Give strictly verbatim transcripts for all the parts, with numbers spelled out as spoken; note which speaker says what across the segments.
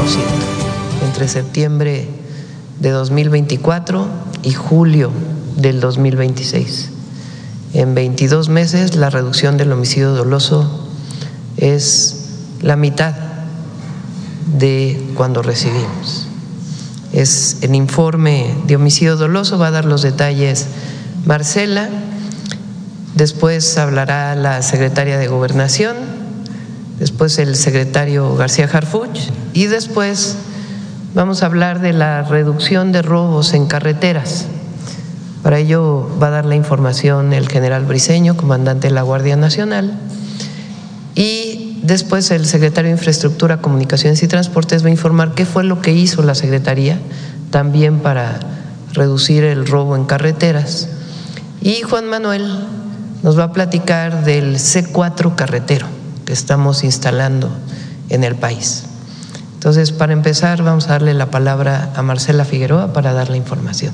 Speaker 1: por ciento entre septiembre de dos mil veinticuatro y julio del dos mil veintiséis. En veintidós meses la reducción del homicidio doloso es la mitad de cuando recibimos. Es el informe de homicidio doloso, va a dar los detalles Marcela, después hablará la secretaria de Gobernación, después el secretario García Harfuch y después vamos a hablar de la reducción de robos en carreteras. Para ello va a dar la información el general Briceño, comandante de la Guardia Nacional, y después el secretario de Infraestructura, Comunicaciones y Transportes va a informar qué fue lo que hizo la Secretaría también para reducir el robo en carreteras. Y Juan Manuel nos va a platicar del C cuatro carretero que estamos instalando en el país. Entonces, para empezar, vamos a darle la palabra a Marcela Figueroa para dar la información.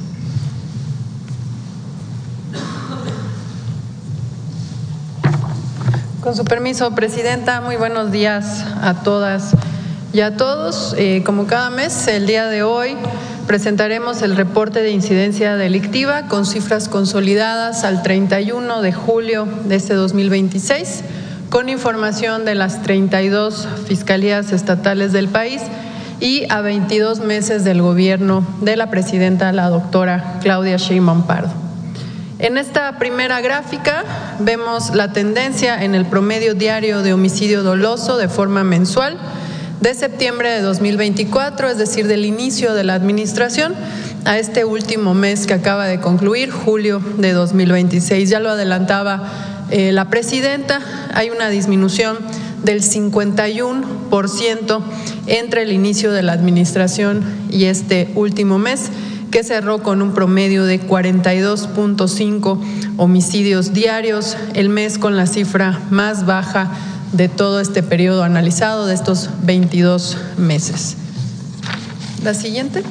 Speaker 2: Con su permiso, Presidenta, muy buenos días a todas y a todos. Eh, como cada mes, el día de hoy presentaremos el reporte de incidencia delictiva con cifras consolidadas al treinta y uno de julio de este dos mil veintiséis, con información de las treinta y dos fiscalías estatales del país y a veintidós meses del gobierno de la presidenta, la doctora Claudia Sheinbaum Pardo. En esta primera gráfica vemos la tendencia en el promedio diario de homicidio doloso de forma mensual de septiembre de dos mil veinticuatro, es decir, del inicio de la administración, a este último mes que acaba de concluir, julio de dos mil veintiséis. Ya lo adelantaba eh, la presidenta, hay una disminución del cincuenta y uno por ciento entre el inicio de la administración y este último mes, que cerró con un promedio de cuarenta y dos punto cinco homicidios diarios, el mes con la cifra más baja de todo este periodo analizado, de estos veintidós meses. La siguiente.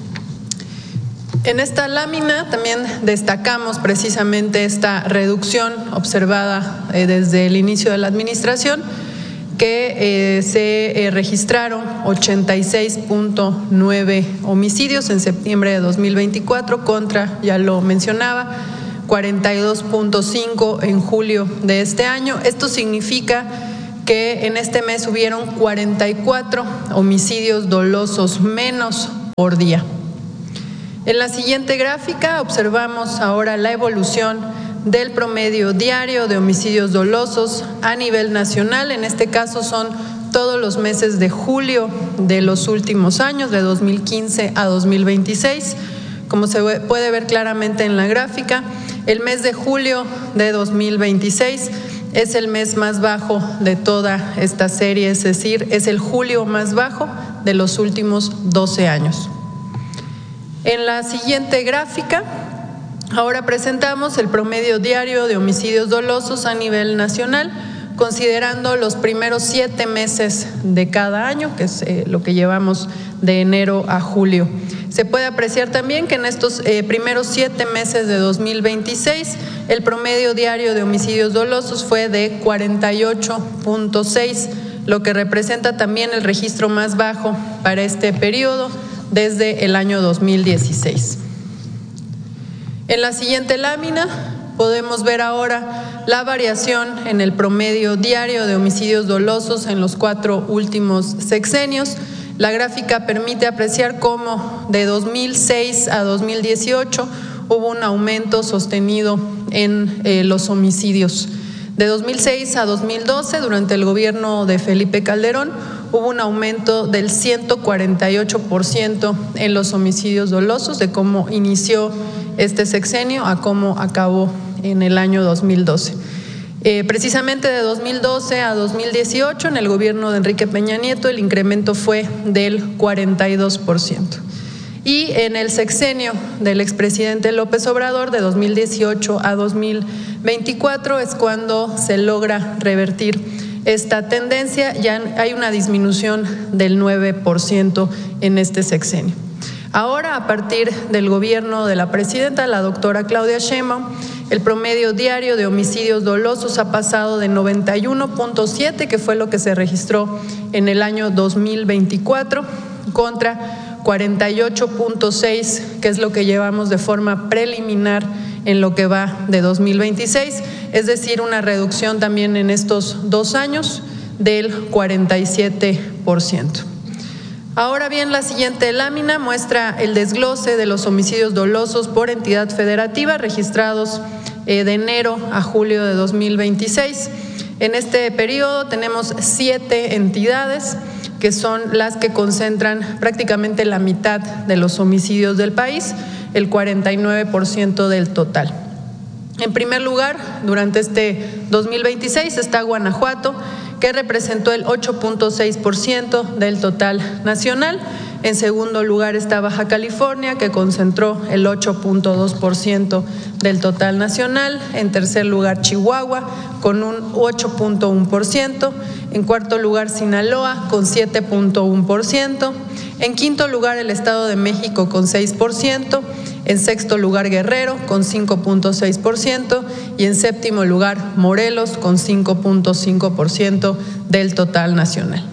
Speaker 2: En esta lámina también destacamos precisamente esta reducción observada eh, desde el inicio de la administración, que eh, se eh, registraron ochenta y seis punto nueve homicidios en septiembre de dos mil veinticuatro contra, ya lo mencionaba, cuarenta y dos punto cinco en julio de este año. Esto significa que en este mes hubieron cuarenta y cuatro homicidios dolosos menos por día. En la siguiente gráfica observamos ahora la evolución del promedio diario de homicidios dolosos a nivel nacional. En este caso son todos los meses de julio de los últimos años, de dos mil quince a dos mil veintiséis. Como se puede ver claramente en la gráfica, el mes de julio de dos mil veintiséis es el mes más bajo de toda esta serie, es decir, es el julio más bajo de los últimos doce años. En la siguiente gráfica, ahora presentamos el promedio diario de homicidios dolosos a nivel nacional, considerando los primeros siete meses de cada año, que es eh, lo que llevamos de enero a julio. Se puede apreciar también que en estos eh, primeros siete meses de dos mil veintiséis, el promedio diario de homicidios dolosos fue de cuarenta y ocho punto seis, lo que representa también el registro más bajo para este periodo desde el año dos mil dieciséis. En la siguiente lámina podemos ver ahora la variación en el promedio diario de homicidios dolosos en los cuatro últimos sexenios. La gráfica permite apreciar cómo de dos mil seis a dos mil dieciocho hubo un aumento sostenido en eh, los homicidios. De dos mil seis a dos mil doce, durante el gobierno de Felipe Calderón, hubo un aumento del ciento cuarenta y ocho por ciento en los homicidios dolosos, de cómo inició este sexenio a cómo acabó en el año dos mil doce. Eh, precisamente de dos mil doce a dos mil dieciocho, en el gobierno de Enrique Peña Nieto, el incremento fue del cuarenta y dos por ciento. Y en el sexenio del expresidente López Obrador, de dos mil dieciocho a dos mil veinticuatro, es cuando se logra revertir esta tendencia. Ya hay una disminución del nueve por ciento en este sexenio. Ahora, a partir del gobierno de la presidenta, la doctora Claudia Sheinbaum, el promedio diario de homicidios dolosos ha pasado de noventa y uno punto siete, que fue lo que se registró en el año dos mil veinticuatro, contra cuarenta y ocho punto seis, que es lo que llevamos de forma preliminar en lo que va de dos mil veintiséis, es decir, una reducción también en estos dos años del cuarenta y siete por ciento. Ahora bien, la siguiente lámina muestra el desglose de los homicidios dolosos por entidad federativa registrados eh, de enero a julio de dos mil veintiséis. En este periodo tenemos siete entidades que son las que concentran prácticamente la mitad de los homicidios del país, el cuarenta y nueve por ciento del total. En primer lugar, durante este dos mil veintiséis está Guanajuato, que representó el ocho punto seis por ciento del total nacional. En segundo lugar está Baja California, que concentró el ocho punto dos por ciento del total nacional. En tercer lugar, Chihuahua, con un ocho punto uno por ciento. En cuarto lugar, Sinaloa, con siete punto uno por ciento. En quinto lugar, el Estado de México, con seis por ciento. En sexto lugar, Guerrero, con cinco punto seis por ciento. Y en séptimo lugar, Morelos, con cinco punto cinco por ciento del total nacional.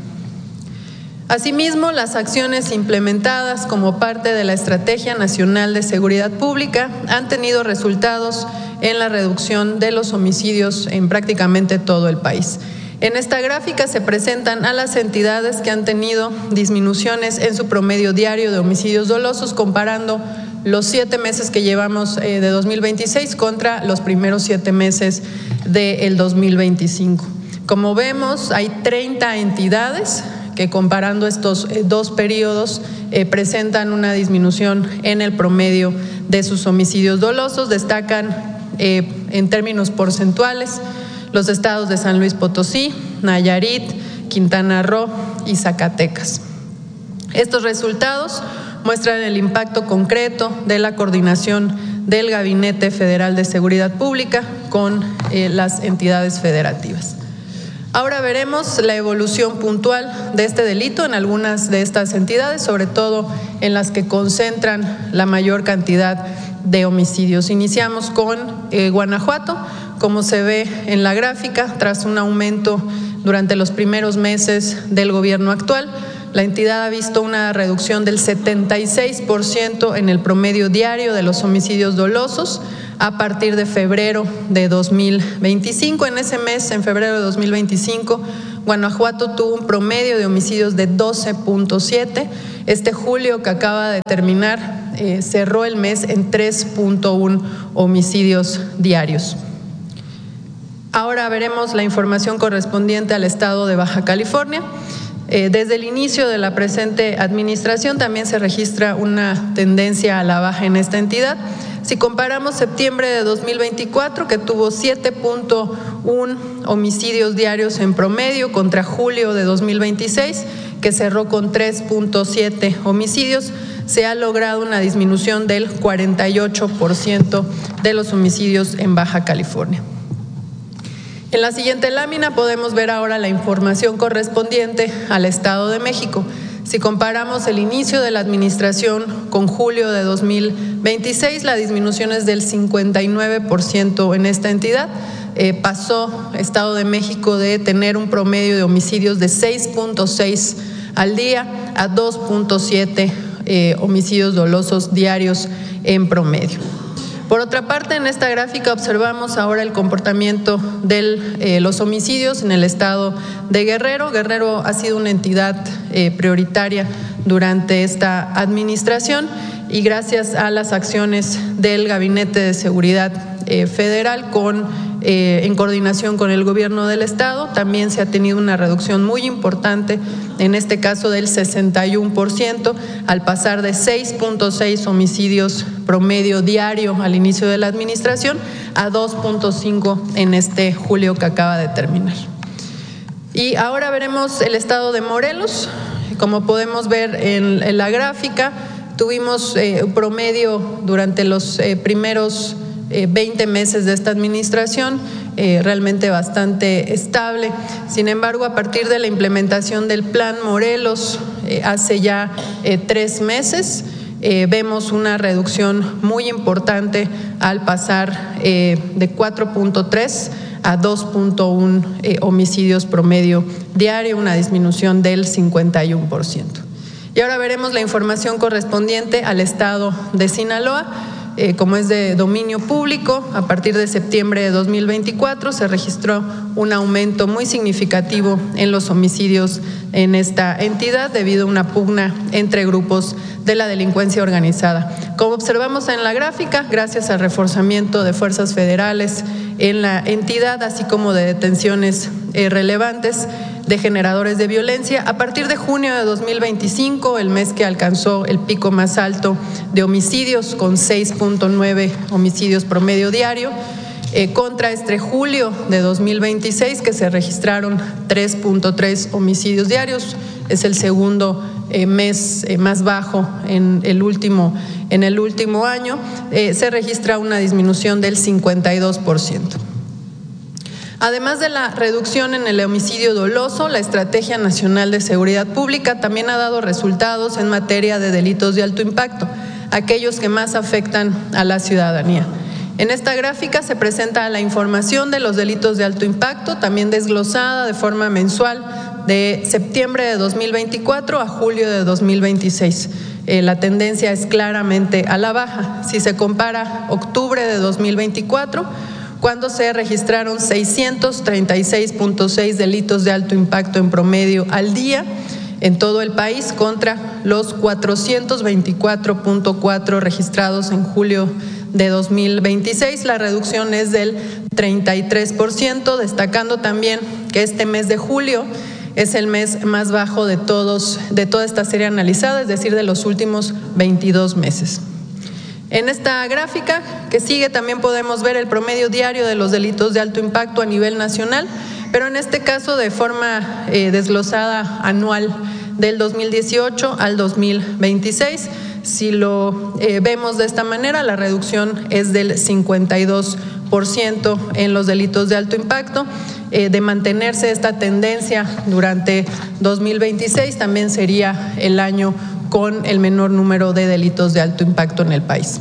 Speaker 2: Asimismo, las acciones implementadas como parte de la Estrategia Nacional de Seguridad Pública han tenido resultados en la reducción de los homicidios en prácticamente todo el país. En esta gráfica se presentan a las entidades que han tenido disminuciones en su promedio diario de homicidios dolosos, comparando los siete meses que llevamos eh, de dos mil veintiséis contra los primeros siete meses del dos mil veinticinco. Como vemos, hay treinta entidades que, comparando estos eh, dos periodos, eh, presentan una disminución en el promedio de sus homicidios dolosos. Destacan eh, en términos porcentuales los estados de San Luis Potosí, Nayarit, Quintana Roo y Zacatecas. Estos resultados muestran el impacto concreto de la coordinación del Gabinete Federal de Seguridad Pública con eh, las entidades federativas. Ahora veremos la evolución puntual de este delito en algunas de estas entidades, sobre todo en las que concentran la mayor cantidad de homicidios. Iniciamos con eh, Guanajuato. Como se ve en la gráfica, tras un aumento durante los primeros meses del gobierno actual, la entidad ha visto una reducción del setenta y seis por ciento en el promedio diario de los homicidios dolosos a partir de febrero de dos mil veinticinco. En ese mes, en febrero de dos mil veinticinco, Guanajuato tuvo un promedio de homicidios de doce punto siete. Este julio que acaba de terminar eh, cerró el mes en tres punto uno homicidios diarios. Ahora veremos la información correspondiente al estado de Baja California. Eh, desde el inicio de la presente administración también se registra una tendencia a la baja en esta entidad. Si comparamos septiembre de dos mil veinticuatro, que tuvo siete punto uno homicidios diarios en promedio, contra julio de dos mil veintiséis, que cerró con tres punto siete homicidios, se ha logrado una disminución del cuarenta y ocho por ciento de los homicidios en Baja California. En la siguiente lámina podemos ver ahora la información correspondiente al Estado de México. Si comparamos el inicio de la administración con julio de dos mil veintiséis, la disminución es del cincuenta y nueve por ciento en esta entidad. Eh, pasó Estado de México de tener un promedio de homicidios de seis punto seis al día a dos punto siete eh, homicidios dolosos diarios en promedio. Por otra parte, en esta gráfica observamos ahora el comportamiento de eh, los homicidios en el estado de Guerrero. Guerrero ha sido una entidad eh, prioritaria durante esta administración y gracias a las acciones del Gabinete de Seguridad eh, Federal con Eh, en coordinación con el gobierno del estado, también se ha tenido una reducción muy importante, en este caso del sesenta y uno por ciento, al pasar de seis punto seis homicidios promedio diario al inicio de la administración a dos punto cinco en este julio que acaba de terminar. Y ahora veremos el estado de Morelos. Como podemos ver en, en la gráfica, tuvimos eh, un promedio durante los eh, primeros Eh, veinte meses de esta administración, eh, realmente bastante estable. Sin embargo, a partir de la implementación del Plan Morelos eh, hace ya eh, tres meses, eh, vemos una reducción muy importante al pasar eh, de cuatro punto tres a dos punto uno eh, homicidios promedio diario, una disminución del cincuenta y uno por ciento. Y ahora veremos la información correspondiente al estado de Sinaloa. Eh, como es de dominio público, a partir de septiembre de dos mil veinticuatro se registró un aumento muy significativo en los homicidios en esta entidad debido a una pugna entre grupos de la delincuencia organizada. Como observamos en la gráfica, gracias al reforzamiento de fuerzas federales en la entidad, así como de detenciones eh, relevantes de generadores de violencia, a partir de junio de dos mil veinticinco, el mes que alcanzó el pico más alto de homicidios, con seis punto nueve homicidios promedio diario, eh, contra este julio de dos mil veintiséis, que se registraron tres punto tres homicidios diarios. Es el segundo eh, mes eh, más bajo en el último, en el último año. Eh, se registra una disminución del cincuenta y dos por ciento. Además de la reducción en el homicidio doloso, la Estrategia Nacional de Seguridad Pública también ha dado resultados en materia de delitos de alto impacto, aquellos que más afectan a la ciudadanía. En esta gráfica se presenta la información de los delitos de alto impacto, también desglosada de forma mensual de septiembre de dos mil veinticuatro a julio de dos mil veintiséis. Eh, la tendencia es claramente a la baja. Si se compara octubre de dos mil veinticuatro, cuando se registraron seiscientos treinta y seis punto seis delitos de alto impacto en promedio al día en todo el país, contra los cuatrocientos veinticuatro punto cuatro registrados en julio de dos mil veintiséis. La reducción es del treinta y tres por ciento, destacando también que este mes de julio es el mes más bajo de todos, de toda esta serie analizada, es decir, de los últimos veintidós meses. En esta gráfica que sigue también podemos ver el promedio diario de los delitos de alto impacto a nivel nacional, pero en este caso de forma eh, desglosada anual del dos mil dieciocho al dos mil veintiséis. Si lo eh, vemos de esta manera, la reducción es del cincuenta y dos por ciento en los delitos de alto impacto. Eh, de mantenerse esta tendencia durante dos mil veintiséis, también sería el año con el menor número de delitos de alto impacto en el país.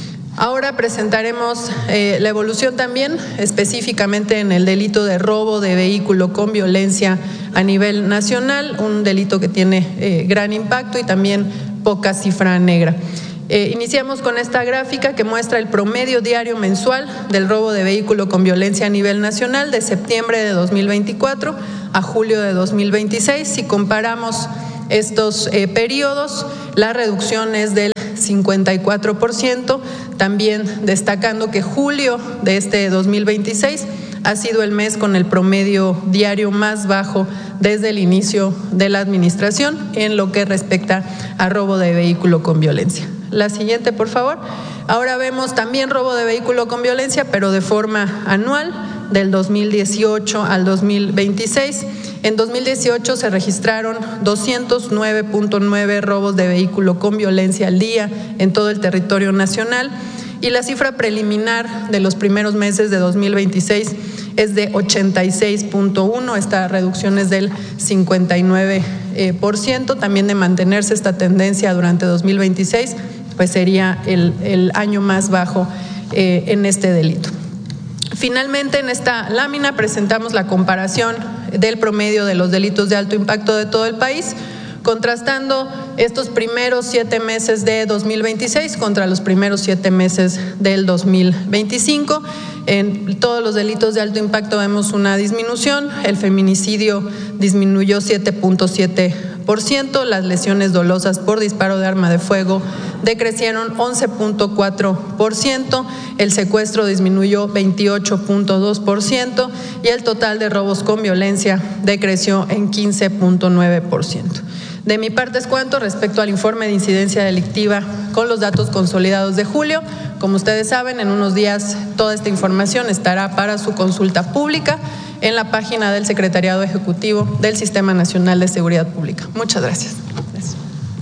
Speaker 2: Ahora presentaremos eh, la evolución también específicamente en el delito de robo de vehículo con violencia a nivel nacional, un delito que tiene eh, gran impacto y también poca cifra negra. Eh, iniciamos con esta gráfica que muestra el promedio diario mensual del robo de vehículo con violencia a nivel nacional de septiembre de dos mil veinticuatro a julio de dos mil veintiséis. Si comparamos estos eh, periodos, la reducción es del cincuenta y cuatro por ciento, también destacando que julio de este dos mil veintiséis ha sido el mes con el promedio diario más bajo desde el inicio de la administración en lo que respecta a robo de vehículo con violencia. La siguiente, por favor. Ahora vemos también robo de vehículo con violencia, pero de forma anual, del dos mil dieciocho al dos mil veintiséis. En dos mil dieciocho se registraron doscientos nueve punto nueve robos de vehículo con violencia al día en todo el territorio nacional, y la cifra preliminar de los primeros meses de dos mil veintiséis es de ochenta y seis punto uno, esta reducción es del cincuenta y nueve por ciento. También de mantenerse esta tendencia durante dos mil veintiséis, pues sería el, el año más bajo eh, en este delito. Finalmente, en esta lámina presentamos la comparación del promedio de los delitos de alto impacto de todo el país, contrastando estos primeros siete meses de dos mil veintiséis contra los primeros siete meses del dos mil veinticinco. En todos los delitos de alto impacto vemos una disminución. El feminicidio disminuyó siete punto siete por ciento, las lesiones dolosas por disparo de arma de fuego decrecieron once punto cuatro por ciento, el secuestro disminuyó veintiocho punto dos por ciento y el total de robos con violencia decreció en quince punto nueve por ciento. De mi parte es cuanto respecto al informe de incidencia delictiva con los datos consolidados de julio. Como ustedes saben, en unos días toda esta información estará para su consulta pública en la página del Secretariado Ejecutivo del Sistema Nacional de Seguridad Pública. Muchas gracias. Gracias.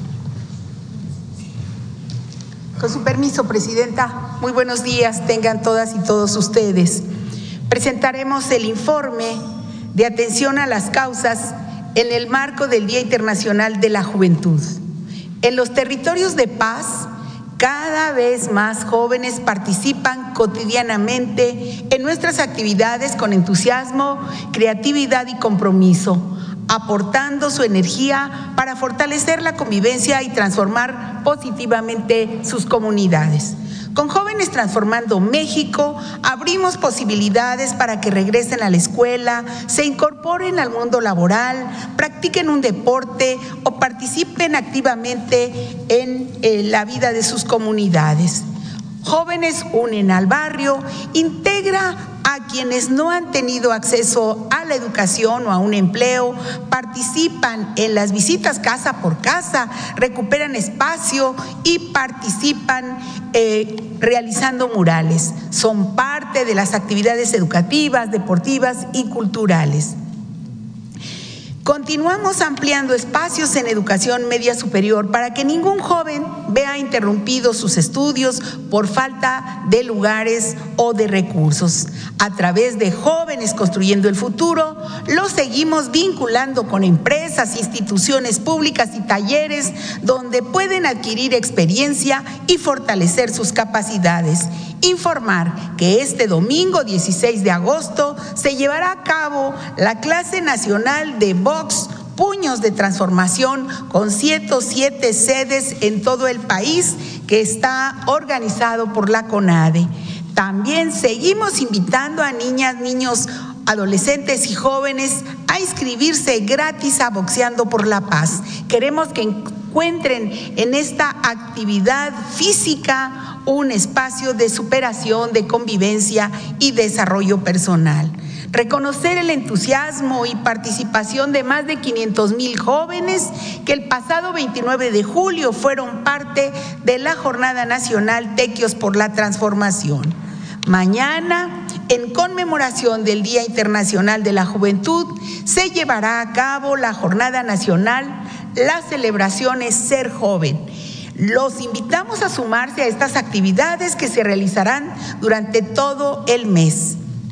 Speaker 3: Con su permiso, Presidenta, muy buenos días tengan todas y todos ustedes. Presentaremos el informe de atención a las causas en el marco del Día Internacional de la Juventud. En los territorios de paz, cada vez más jóvenes participan cotidianamente en nuestras actividades con entusiasmo, creatividad y compromiso, aportando su energía para fortalecer la convivencia y transformar positivamente sus comunidades. Con Jóvenes Transformando México, abrimos posibilidades para que regresen a la escuela, se incorporen al mundo laboral, practiquen un deporte o participen activamente en eh, la vida de sus comunidades. Jóvenes Unen al Barrio integra a quienes no han tenido acceso a la educación o a un empleo, participan en las visitas casa por casa, recuperan espacio y participan eh, realizando murales. Son parte de las actividades educativas, deportivas y culturales. Continuamos ampliando espacios en educación media superior para que ningún joven vea interrumpidos sus estudios por falta de lugares o de recursos. A través de Jóvenes Construyendo el Futuro, los seguimos vinculando con empresas, instituciones públicas y talleres donde pueden adquirir experiencia y fortalecer sus capacidades. Informar que este domingo dieciséis de agosto se llevará a cabo la clase nacional de box Puños de Transformación con ciento siete sedes en todo el país, que está organizado por la CONADE. También seguimos invitando a niñas, niños, adolescentes y jóvenes a inscribirse gratis a Boxeando por la Paz. Queremos que encuentren en esta actividad física un espacio de superación, de convivencia y desarrollo personal. Reconocer el entusiasmo y participación de más de quinientos mil jóvenes que el pasado veintinueve de julio fueron parte de la Jornada Nacional Tequios por la Transformación. Mañana, en conmemoración del Día Internacional de la Juventud, se llevará a cabo la Jornada Nacional, la celebración es Ser Joven. Los invitamos a sumarse a estas actividades que se realizarán durante todo el mes.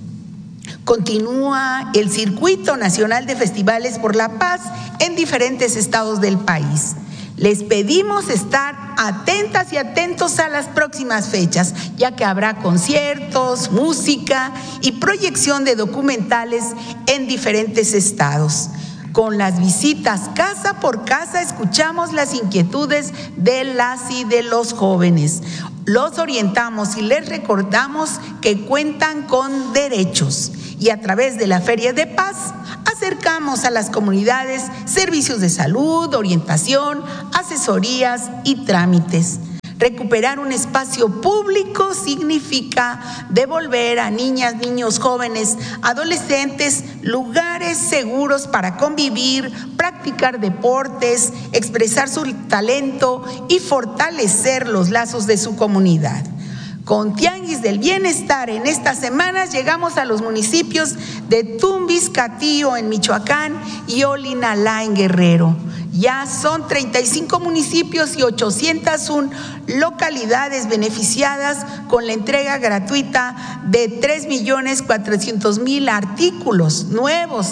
Speaker 3: Continúa el Circuito Nacional de Festivales por la Paz en diferentes estados del país. Les pedimos estar atentas y atentos a las próximas fechas, ya que habrá conciertos, música y proyección de documentales en diferentes estados. Con las visitas casa por casa escuchamos las inquietudes de las y de los jóvenes. Los orientamos y les recordamos que cuentan con derechos. Y a través de la Feria de Paz acercamos a las comunidades servicios de salud, orientación, asesorías y trámites. Recuperar un espacio público significa devolver a niñas, niños, jóvenes, adolescentes lugares seguros para convivir, practicar deportes, expresar su talento y fortalecer los lazos de su comunidad. Con Tianguis del Bienestar en estas semanas llegamos a los municipios de Tumbis, Catío en Michoacán y Olinalá en Guerrero. Ya son treinta y cinco municipios y ochocientas una localidades beneficiadas con la entrega gratuita de tres millones cuatrocientos mil artículos nuevos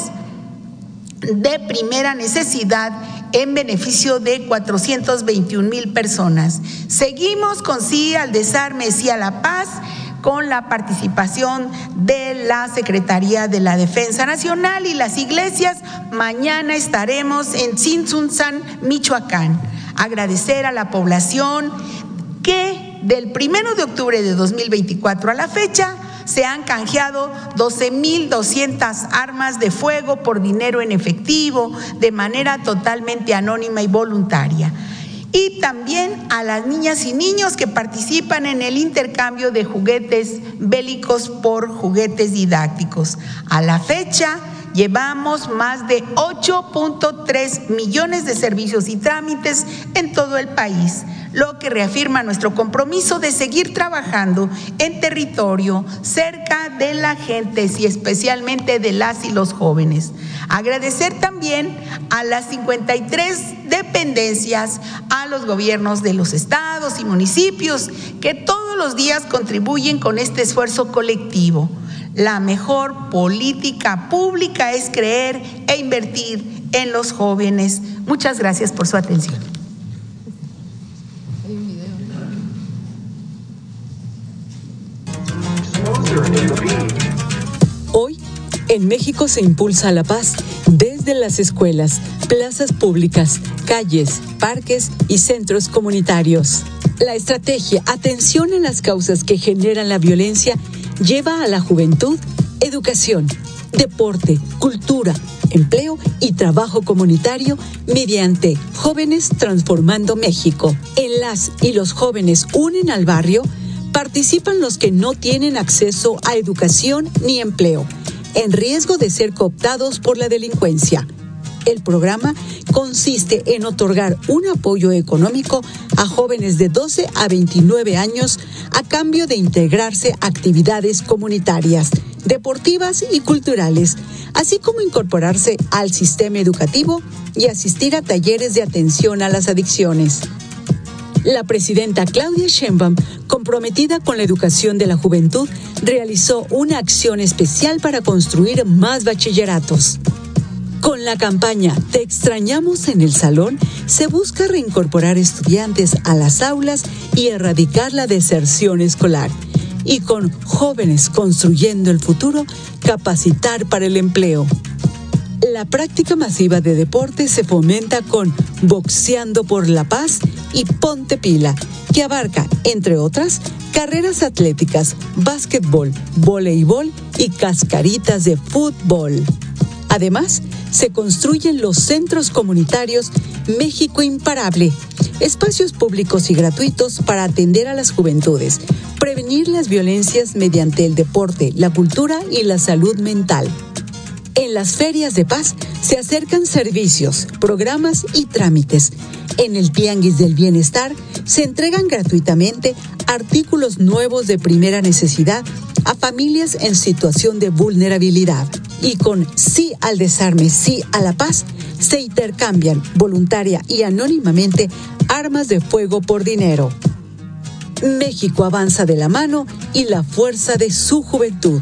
Speaker 3: de primera necesidad en beneficio de cuatrocientas veintiún mil personas. Seguimos con Sí al Desarme, Sí a la Paz, con la participación de la Secretaría de la Defensa Nacional y las iglesias. Mañana estaremos en Tzintzuntzan, Michoacán. Agradecer a la población que del primero de octubre de dos mil veinticuatro a la fecha se han canjeado doce mil doscientas armas de fuego por dinero en efectivo de manera totalmente anónima y voluntaria. Y también a las niñas y niños que participan en el intercambio de juguetes bélicos por juguetes didácticos. A la fecha llevamos más de ocho punto tres millones de servicios y trámites en todo el país, lo que reafirma nuestro compromiso de seguir trabajando en territorio, cerca de la gente y especialmente de las y los jóvenes. Agradecer también a las cincuenta y tres dependencias, a los gobiernos de los estados y municipios que todos los días contribuyen con este esfuerzo colectivo. La mejor política pública es creer e invertir en los jóvenes. Muchas gracias por su atención.
Speaker 4: Hoy, en México se impulsa la paz desde desde las escuelas, plazas públicas, calles, parques y centros comunitarios. La estrategia Atención a las causas que generan la violencia lleva a la juventud educación, deporte, cultura, empleo y trabajo comunitario mediante Jóvenes Transformando México. En las y los jóvenes unen al barrio, participan los que no tienen acceso a educación ni empleo, en riesgo de ser cooptados por la delincuencia. El programa consiste en otorgar un apoyo económico a jóvenes de doce a veintinueve años a cambio de integrarse a actividades comunitarias, deportivas y culturales, así como incorporarse al sistema educativo y asistir a talleres de atención a las adicciones. La presidenta Claudia Sheinbaum, comprometida con la educación de la juventud, realizó una acción especial para construir más bachilleratos. Con la campaña Te extrañamos en el salón, se busca reincorporar estudiantes a las aulas y erradicar la deserción escolar. Y con Jóvenes Construyendo el Futuro, capacitar para el empleo. La práctica masiva de deporte se fomenta con Boxeando por la Paz y Ponte Pila, que abarca, entre otras, carreras atléticas, básquetbol, voleibol y cascaritas de fútbol. Además, se construyen los centros comunitarios México Imparable, espacios públicos y gratuitos para atender a las juventudes, prevenir las violencias mediante el deporte, la cultura y la salud mental. En las ferias de paz se acercan servicios, programas y trámites. En el Tianguis del Bienestar se entregan gratuitamente artículos nuevos de primera necesidad a familias en situación de vulnerabilidad. Y con Sí al Desarme, Sí a la Paz, se intercambian voluntaria y anónimamente armas de fuego por dinero. México avanza de la mano y la fuerza de su juventud.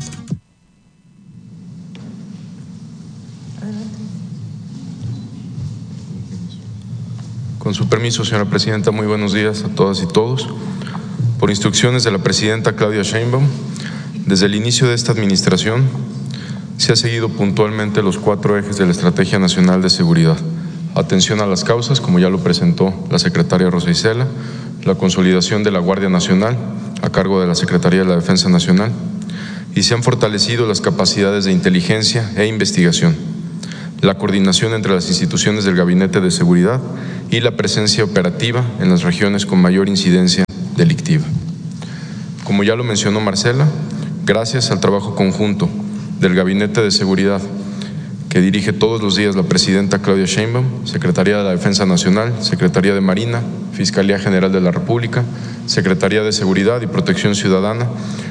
Speaker 5: Con su permiso, señora presidenta, muy buenos días a todas y todos. Por instrucciones de la presidenta Claudia Sheinbaum, desde el inicio de esta administración se ha seguido puntualmente los cuatro ejes de la Estrategia Nacional de Seguridad. Atención a las causas, como ya lo presentó la secretaria Rosa Isela, la consolidación de la Guardia Nacional a cargo de la Secretaría de la Defensa Nacional, y se han fortalecido las capacidades de inteligencia e investigación, la coordinación entre las instituciones del Gabinete de Seguridad y la presencia operativa en las regiones con mayor incidencia delictiva. Como ya lo mencionó Marcela, gracias al trabajo conjunto del Gabinete de Seguridad que dirige todos los días la presidenta Claudia Sheinbaum, Secretaría de la Defensa Nacional, Secretaría de Marina, Fiscalía General de la República, Secretaría de Seguridad y Protección Ciudadana,